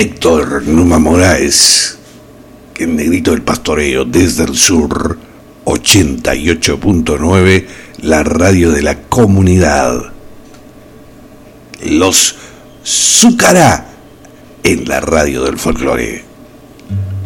Héctor Numa Moraes, el negrito del pastoreo, desde el sur, 88.9, la radio de la comunidad. Los Zúcara en la radio del folclore.